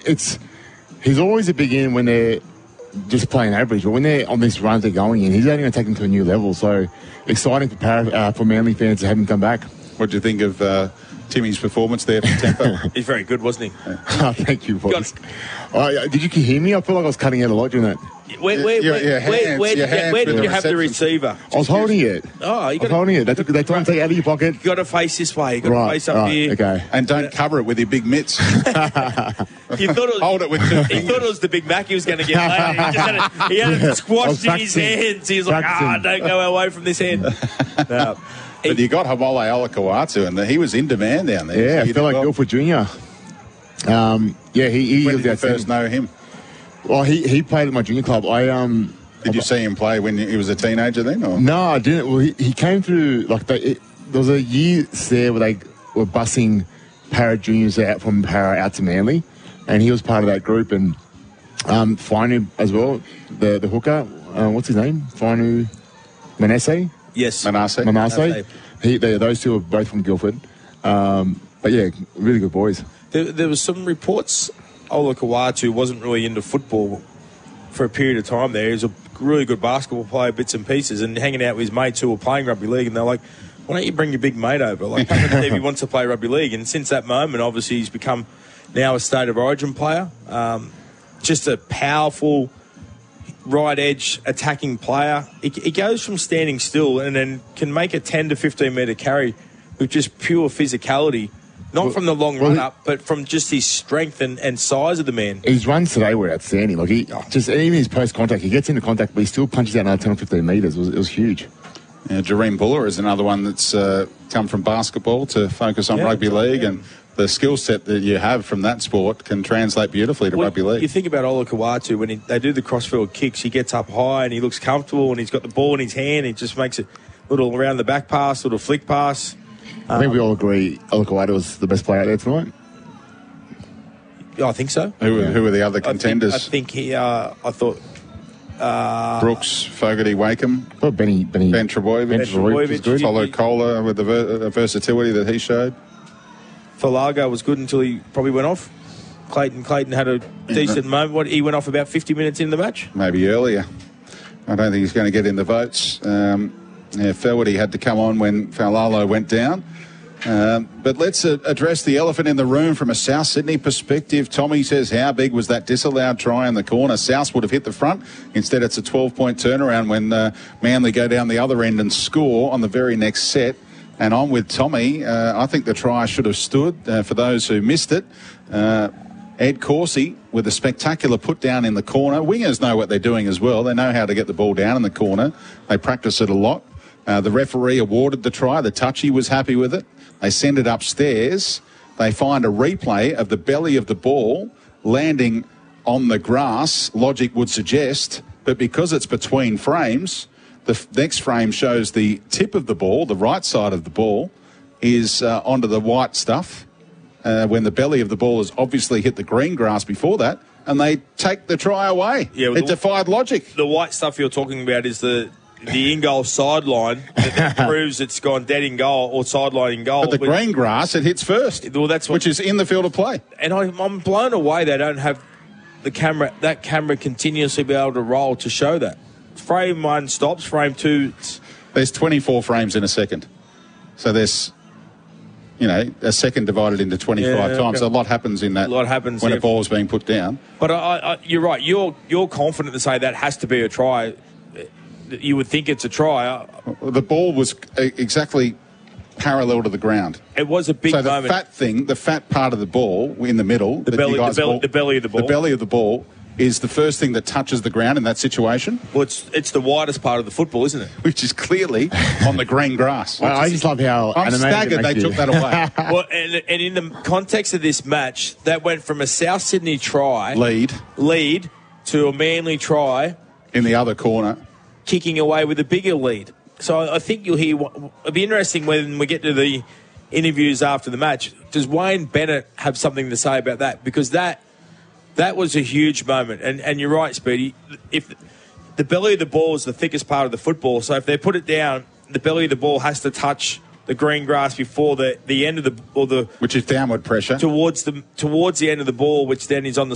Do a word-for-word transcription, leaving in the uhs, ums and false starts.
it's he's always a big in when they're just playing average, but when they're on this run they're going in, he's only going to take them to a new level. So exciting for Para, uh, for Manly fans to have him come back. What do you think of uh, Timmy's performance there for Tempo? He's very good, wasn't he? Oh, thank you, boys. Oh, did you hear me? I feel like I was cutting out a lot during that. Where, where, Your- where, your where, hands- where your did, you, hands where with did the you have the reception. receiver? I was holding it. Oh, I you was got holding it. They, took, they told me to take it out of your pocket. You got to face this way. You got to Right, face up right, here. okay. And don't cover it with your big mitts. You thought it was, Hold it with two he fingers. thought it was the Big Mac he was going to get later. He just had it, he had it I squashed was in his practicing. hands. He was like, ah, Practicing. don't go away from this hand. No. But you got Hamole Olakawatu, and he was in demand down there. Yeah, So I you feel did like well. Guildford Junior Um, yeah, he, he When was did you outstanding. first know him? Well, he, he played at my junior club. I um Did you see him play when he was a teenager then? Or? no, I didn't. Well, he, he came through like they, it, there was a year there where they were busing Para juniors out from Para out to Manly, and he was part of that group. And um, Fainu as well, the the hooker. Uh, what's his name? Fainu Manasseh. Yes. Manasseh. Manasseh. Manasseh. He, they, those two are both from Guildford. Um, but yeah, really good boys. There, there was some reports Ola Kawatu wasn't really into football for a period of time there. He was a really good basketball player, bits and pieces, and hanging out with his mates who were playing rugby league, and they're like, why don't you bring your big mate over? Like, come and see if he wants to play rugby league. And since that moment, obviously, he's become now a State of Origin player. Um, just a powerful, right-edge attacking player. He, he goes from standing still and then can make a ten to fifteen metre carry with just pure physicality. Not Well- from the long well, run he- up, but from just his strength and, and size of the man. His runs today were outstanding. Like he Oh. just even his post contact, he gets into contact, but he still punches out another ten or fifteen metres. It was, it was huge. Yeah, Jareem Buller is another one that's uh, come from basketball to focus on Yeah, rugby right, league, yeah. and the skill set that you have from that sport can translate beautifully to Well, rugby league. You think about Ola Kawatu, when he, they do the crossfield kicks, he gets up high and he looks comfortable and he's got the ball in his hand. He just makes it little around the back pass, little flick pass. I think we all agree Olakawatu was the best player out there tonight. Yeah, I think so. who, were- who were the other I think, contenders? I think he. Uh, I thought Brooks, Fogarty, Wakeham, Oh, Benny, Benny, Ben Trebojevic, Ben Trebojevic was good. Trebojevic. Paulo Cola with the, ver- the versatility that he showed. Falago was good until he probably went off. Clayton Clayton had a decent moment. What, he went off about fifty minutes in the match. Maybe earlier. I don't think he's going to get in the votes. Um, yeah, Fogarty had to come on when Faulalo went down. Um, but let's uh, address the elephant in the room from a South Sydney perspective. Tommy says, how big was that disallowed try in the corner? South would have hit the front. Instead, it's a twelve-point turnaround when uh, Manly go down the other end and score on the very next set. And I'm with Tommy. Uh, I think the try should have stood. Uh, for those who missed it, uh, Ed Corsi with a spectacular put down in the corner. Wingers know what they're doing as well. They know how to get the ball down in the corner. They practice it a lot. Uh, the referee awarded the try. The touchy was happy with it. They send it upstairs. They find a replay of the belly of the ball landing on the grass, logic would suggest, but because it's between frames, the f- next frame shows the tip of the ball, the right side of the ball, is uh, onto the white stuff, uh, when the belly of the ball has obviously hit the green grass before that, and they take the try away. Yeah, well, it the- defied logic. The white stuff you're talking about is the the in goal sideline that then proves it's gone dead in goal or sideline in goal. But the green grass, it hits first, Well, that's what- which is in the field of play. and I, I'm blown away they don't have the camera, that camera continuously be able to roll to show that. Frame one stops, frame two. It's, There's twenty-four frames in a second. So there's, you know, a second divided into twenty-five Yeah, times. okay. So a lot happens in that. A lot happens, when yeah. a ball is being put down. but I, I, you're right. You're you're confident to say that has to be a try. You would think it's a try. The ball was uh, exactly parallel to the ground. It was a big so the moment. fat thing, the fat part of the ball in the middle, The that belly- you guys the belly- call- the belly of the ball. the belly of the ball is the first thing that touches the ground in that situation, Well, it's it's the widest part of the football, isn't it? which is clearly on the green grass. I, I just love how I'm animated it staggered they makes took you. that away. Well, and, and in the context of this match, that went from a South Sydney try Lead lead to a Manly try, in the other corner. kicking away with a bigger lead. So I think you'll hear. It'll be interesting when we get to the interviews after the match. Does Wayne Bennett have something to say about that? Because that that was a huge moment. And and you're right, Speedy. If the belly of the ball is the thickest part of the football, so if they put it down, the belly of the ball has to touch the green grass before the, the end of the or the Which is downward pressure. towards the towards the end of the ball, which then is on the